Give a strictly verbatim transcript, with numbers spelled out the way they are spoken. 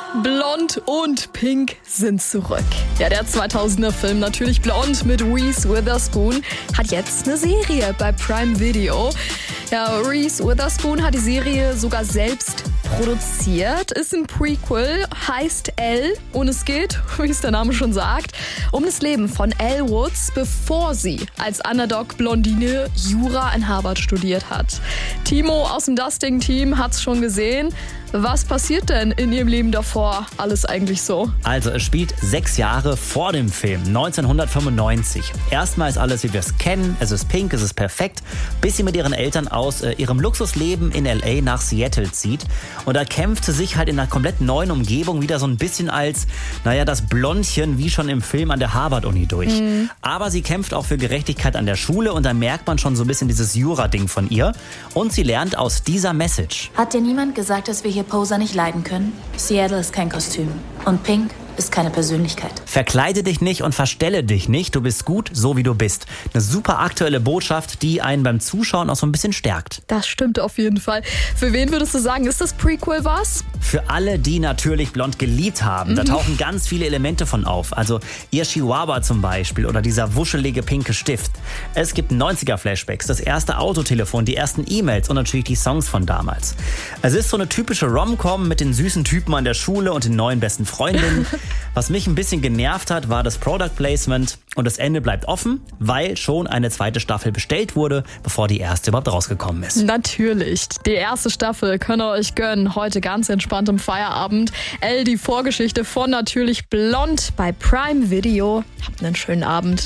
Blond und Pink sind zurück. Ja, der zweitausender Film Natürlich Blond mit Reese Witherspoon hat jetzt eine Serie bei Prime Video. Ja, Reese Witherspoon hat die Serie sogar selbst produziert, ist ein Prequel, heißt Elle und es geht, wie es der Name schon sagt, um das Leben von Elle Woods, bevor sie als Underdog-Blondine Jura in Harvard studiert hat. Timo aus dem Dusting-Team hat's schon gesehen. Was passiert denn in ihrem Leben davor alles eigentlich so? Also es spielt sechs Jahre vor dem Film, neunzehnhundertfünfundneunzig. Erstmal ist alles, wie wir es kennen, es ist pink, es ist perfekt, bis sie mit ihren Eltern aus äh, ihrem Luxusleben in L A nach Seattle zieht. Und da kämpft sie sich halt in einer komplett neuen Umgebung wieder so ein bisschen als, naja, das Blondchen wie schon im Film an der Harvard-Uni durch. Mhm. Aber sie kämpft auch für Gerechtigkeit an der Schule und da merkt man schon so ein bisschen dieses Jura-Ding von ihr. Und sie lernt aus dieser Message. Hat dir niemand gesagt, dass wir hier Poser nicht leiden können? Seattle ist kein Kostüm. Und Pink ist keine Persönlichkeit. Verkleide dich nicht und verstelle dich nicht. Du bist gut, so wie du bist. Eine super aktuelle Botschaft, die einen beim Zuschauen auch so ein bisschen stärkt. Das stimmt auf jeden Fall. Für wen würdest du sagen, ist das Prequel was? Für alle, die Natürlich Blond geliebt haben. Mhm. Da tauchen ganz viele Elemente von auf. Also ihr Chihuahua zum Beispiel oder dieser wuschelige pinke Stift. Es gibt neunziger-Flashbacks, das erste Autotelefon, die ersten E-Mails und natürlich die Songs von damals. Es ist so eine typische Rom-Com mit den süßen Typen an der Schule und den neuen besten Freundinnen. Was mich ein bisschen genervt hat, war das Product Placement und das Ende bleibt offen, weil schon eine zweite Staffel bestellt wurde, bevor die erste überhaupt rausgekommen ist. Natürlich. Die erste Staffel könnt ihr euch gönnen, heute ganz entspannt im Feierabend. Elle, die Vorgeschichte von Natürlich Blond bei Prime Video. Habt einen schönen Abend.